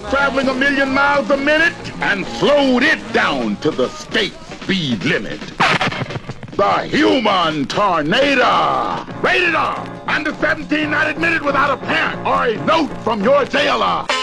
traveling 1,000,000 miles a minute and slowed it down to the state speed limit. The Human Tornado. Rated R. Under 17 not admitted without a parent or a note from your jailer.